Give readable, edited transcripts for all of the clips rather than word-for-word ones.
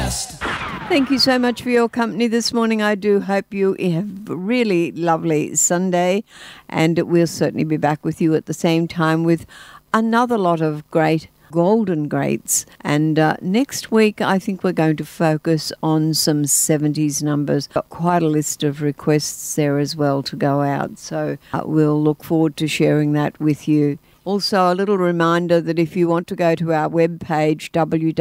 best. Thank you so much for your company this morning. I do hope you have a really lovely Sunday, and we'll certainly be back with you at the same time with another lot of great golden greats. And next week, I think we're going to focus on some 70s numbers. Got quite a list of requests there as well to go out. So we'll look forward to sharing that with you. Also, a little reminder that if you want to go to our webpage,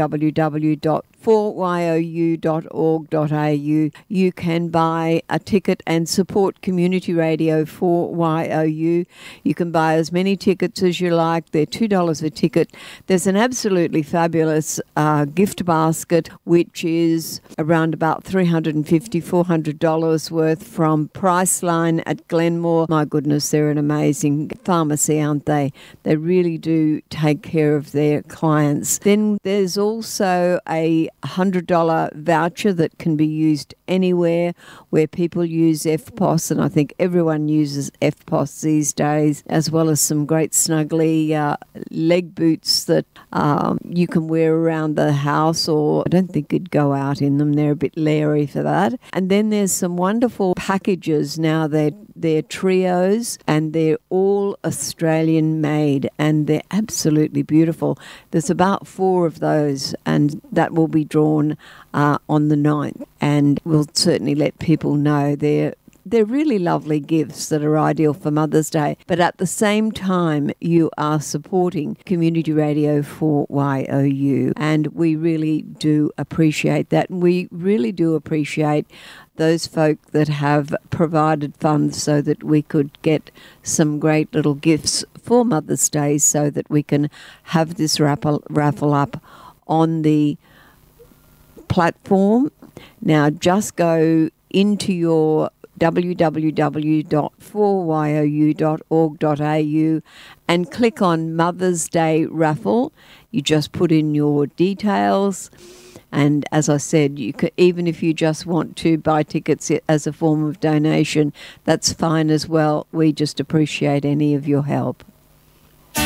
www.4you.org.au, you can buy a ticket and support community radio 4YOU. You can buy as many tickets as you like. They're $2 a ticket. There's an absolutely fabulous gift basket, which is around about $350, $400 worth from Priceline at Glenmore. My goodness, they're an amazing pharmacy, aren't they? They really do take care of their clients. Then there's also a $100 voucher that can be used anywhere where people use FPOS, and I think everyone uses FPOS these days, as well as some great snuggly leg boots that you can wear around the house, or I don't think you'd go out in them. They're a bit leery for that. And then there's some wonderful packages now. They're trios, and they're all Australian made, and they're absolutely beautiful. There's about 4 of those, and that will be drawn on the 9th, and we'll certainly let people know they're really lovely gifts that are ideal for Mother's Day. But at the same time, you are supporting Community Radio 4YOU, and we really do appreciate that. And we really do appreciate those folk that have provided funds so that we could get some great little gifts for Mother's Day, so that we can have this raffle up on the platform. Now just go into your www.4you.org.au and click on Mother's Day Raffle. You just put in your details, and as I said, you could, even if you just want to buy tickets as a form of donation, that's fine as well. We just appreciate any of your help.